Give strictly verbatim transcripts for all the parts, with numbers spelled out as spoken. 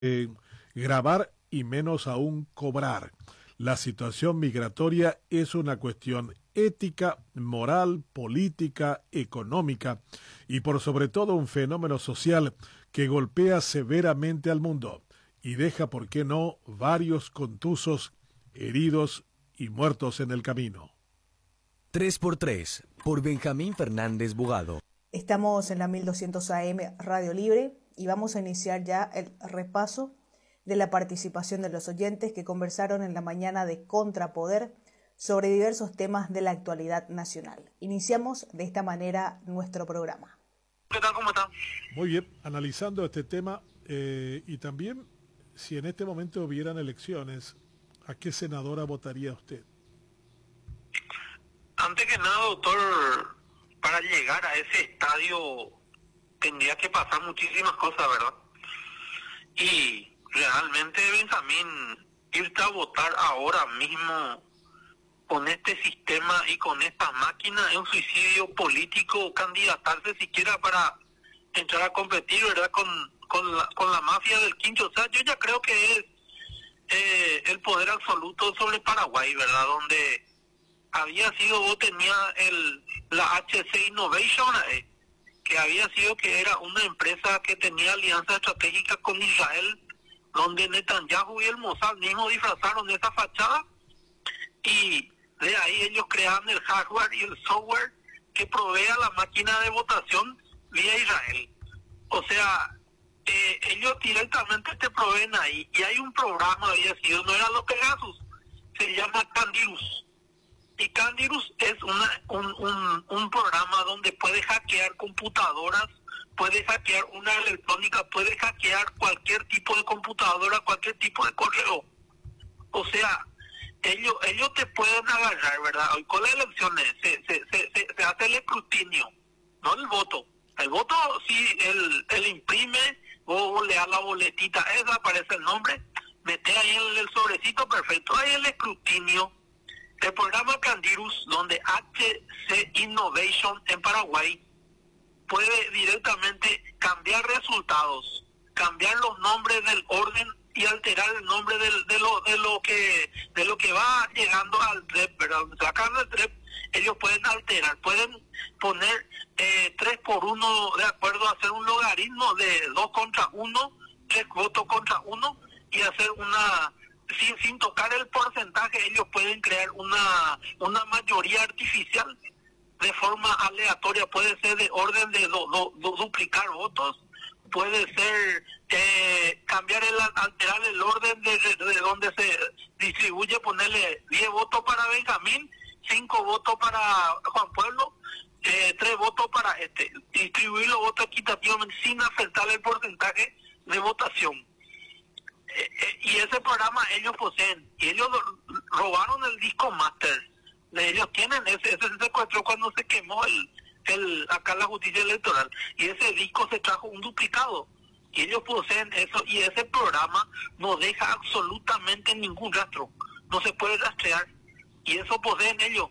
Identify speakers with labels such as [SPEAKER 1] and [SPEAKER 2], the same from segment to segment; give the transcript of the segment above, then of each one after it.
[SPEAKER 1] eh, grabar y menos aún cobrar. La situación migratoria es una cuestión ética, moral, política, económica y por sobre todo un fenómeno social que golpea severamente al mundo y deja, por qué no, varios contusos, heridos y muertos en el camino.
[SPEAKER 2] tres por tres, por Benjamín Fernández Bugado.
[SPEAKER 3] Estamos en la mil doscientos A M Radio Libre y vamos a iniciar ya el repaso de la participación de los oyentes que conversaron en la mañana de Contrapoder sobre diversos temas de la actualidad nacional. Iniciamos de esta manera nuestro programa.
[SPEAKER 4] ¿Qué tal? ¿Cómo están?
[SPEAKER 1] Muy bien, analizando este tema eh, y también si en este momento hubieran elecciones, ¿a qué senadora votaría usted?
[SPEAKER 4] Antes que nada, doctor, para llegar a ese estadio tendría que pasar muchísimas cosas, ¿verdad? Y realmente, Benjamín, irte a votar ahora mismo con este sistema y con esta máquina es un suicidio político, candidatarse siquiera para entrar a competir, ¿verdad? Con, con, la, con la mafia del Quincho. O sea, yo ya creo que es eh, el poder absoluto sobre Paraguay, ¿verdad? Donde había sido, vos tenías el, la H C Innovation, eh, que había sido que era una empresa que tenía alianza estratégica con Israel, donde Netanyahu y el Mossad mismo disfrazaron de esa fachada y de ahí ellos crearon el hardware y el software que provee a la máquina de votación vía Israel. O sea, eh, ellos directamente te proveen ahí. Y hay un programa, había sido, no era lo Pegasus, se llama Candirus. Y Candirus es una, un, un, un programa donde puedes hackear computadoras, puedes hackear una electrónica, puedes hackear cualquier tipo de computadora, cualquier tipo de correo. O sea, ellos ellos te pueden agarrar, ¿verdad? Hoy con las elecciones se, se, se, se, se hace el escrutinio, no el voto. El voto, sí, él, él imprime, vos le das la boletita, esa aparece el nombre, mete ahí el, el sobrecito, perfecto. Ahí el escrutinio. El programa Candirus, donde H C Innovation en Paraguay puede directamente cambiar resultados, cambiar los nombres del orden y alterar el nombre del, de lo de lo que de lo que va llegando al D R E P, ¿verdad? Sacar del D R E P, ellos pueden alterar, pueden poner eh, tres por uno de acuerdo a hacer un logaritmo de dos contra uno, tres votos contra uno y hacer una sin sin tocar el porcentaje. Ellos pueden crear una una mayoría artificial de forma aleatoria, puede ser de orden de do, do, do, duplicar votos, puede ser eh, cambiar el alterar el orden de, de, de donde se distribuye, ponerle diez votos para Benjamín, cinco votos para Juan Pueblo, eh, tres votos para este, distribuir los votos equitativamente sin afectar el porcentaje de votación. Eh, eh, y ese programa ellos poseen, y ellos robaron el disco master. Ellos tienen ese, ese secuestro cuando se quemó el, el acá la justicia electoral, y ese disco se trajo un duplicado y ellos poseen eso, y ese programa no deja absolutamente ningún rastro, no se puede rastrear, y eso poseen ellos.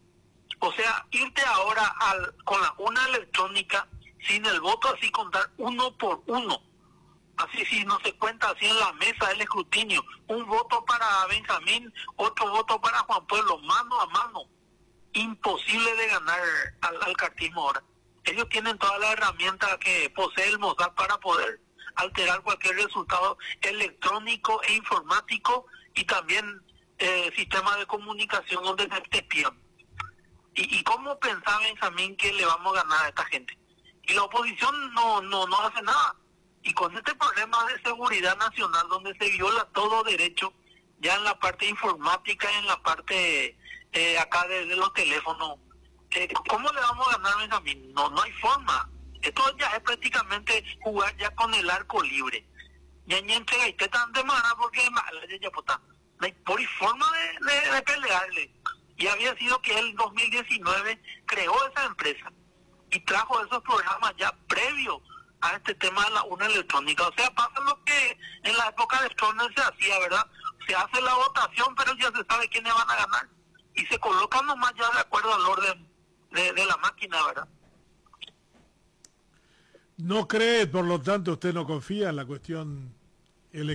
[SPEAKER 4] O sea, irte ahora al, con la una electrónica sin el voto, así contar uno por uno, así si no se cuenta así en la mesa el escrutinio, un voto para Benjamín, otro voto para Juan Pueblo, mano a mano, imposible de ganar al, al cartismo ahora. Ellos tienen todas las herramientas que posee el Mossad para poder alterar cualquier resultado electrónico e informático, y también eh, sistemas de comunicación donde se te espían. ¿Y, y cómo pensaba Benjamín que le vamos a ganar a esta gente? Y la oposición no, no, no hace nada. Y con este problema de seguridad nacional, donde se viola todo derecho, ya en la parte informática y en la parte eh, acá de, de los teléfonos, eh, ¿cómo le vamos a ganar, Benjamín? No, no hay forma. Esto ya es prácticamente jugar ya con el arco libre. Ya ni entrega y te tan de mana porque es mala, ya puta. No hay por forma de, de, de pelearle. Y había sido que él en dos mil diecinueve creó esa empresa y trajo esos programas ya previos a este tema de la urna electrónica. O sea, pasa lo que en la época de Stroessner se hacía, ¿verdad? Se hace la votación, pero ya se sabe quiénes van a ganar. Y se colocan nomás ya de acuerdo al orden de, de la máquina, ¿verdad?
[SPEAKER 1] ¿No cree, por lo tanto, usted no confía en la cuestión